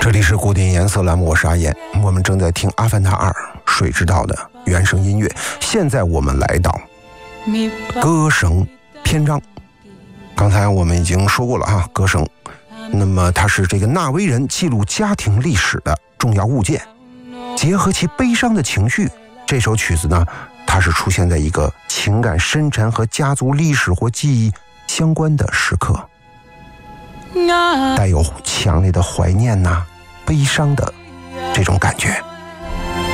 这里是古典颜色栏目，我是阿言，我们正在听《阿凡达2：水之道》的原声音乐。现在我们来到歌绳篇章。刚才我们已经说过了哈，歌绳，那么它是这个纳威人记录家庭历史的重要物件。结合其悲伤的情绪，这首曲子呢，它是出现在一个情感深沉和家族历史或记忆相关的时刻，带有强烈的怀念呐、悲伤的这种感觉。